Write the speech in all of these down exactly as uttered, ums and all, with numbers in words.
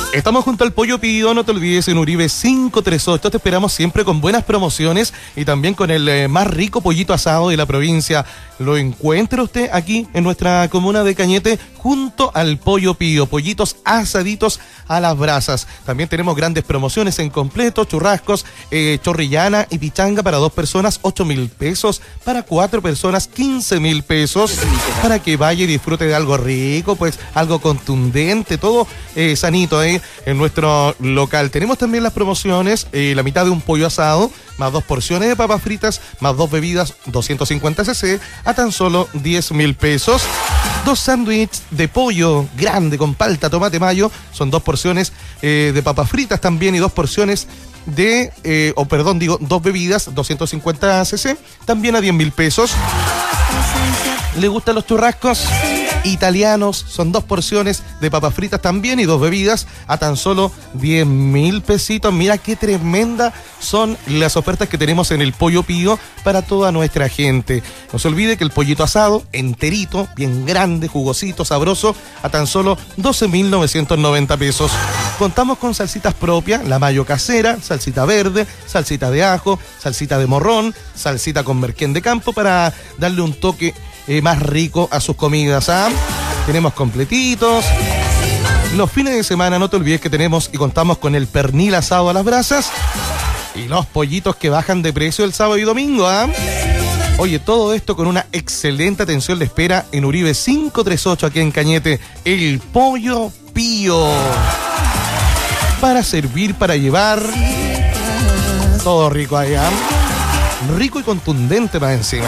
Estamos junto al Pollo Pío, no te olvides, en Uribe quinientos treinta y ocho. Te esperamos siempre con buenas promociones y también con el eh, más rico pollito asado de la provincia. Lo encuentra usted aquí en nuestra comuna de Cañete junto al Pollo Pío. Pollitos asaditos a las brasas. También tenemos grandes promociones en completo, churrascos, eh, chorrillana y pichanga para dos personas, ocho mil pesos. Para cuatro personas, quince mil pesos. Para que vaya y disfrute de algo rico, pues algo contundente, todo eh, sanito, ¿eh? En nuestro local. Tenemos también las promociones, eh, la mitad de un pollo asado, más dos porciones de papas fritas, más dos bebidas, doscientos cincuenta centilitros, a tan solo diez mil pesos. Dos sándwiches de pollo grande con palta, tomate, mayo, son dos porciones eh, de papas fritas también y dos porciones de, eh, o perdón, digo, dos bebidas, doscientos cincuenta centilitros, también a diez mil pesos. ¿Le gustan los churrascos italianos? Son dos porciones de papas fritas también y dos bebidas a tan solo diez mil pesitos. Mira qué tremenda son las ofertas que tenemos en el Pollo Pío para toda nuestra gente. No se olvide que el pollito asado, enterito, bien grande, jugosito, sabroso, a tan solo doce mil novecientos noventa pesos. Contamos con salsitas propias, la mayo casera, salsita verde, salsita de ajo, salsita de morrón, salsita con merquén de campo para darle un toque Eh, más rico a sus comidas, ¿ah? Tenemos completitos. Los fines de semana no te olvides que tenemos y contamos con el pernil asado a las brasas y los pollitos que bajan de precio el sábado y domingo, ¿ah? Oye, todo esto con una excelente atención de espera en Uribe quinientos treinta y ocho aquí en Cañete, el Pollo Pío. Para servir, para llevar, todo rico allá, rico y contundente más encima.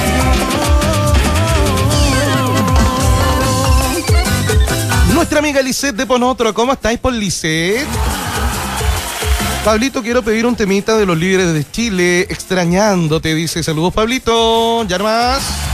Nuestra amiga Lisette de Ponotro, ¿cómo estáis por Lisette? Pablito, quiero pedir un temita de los líderes de Chile, extrañándote, dice. Saludos, Pablito, ya más.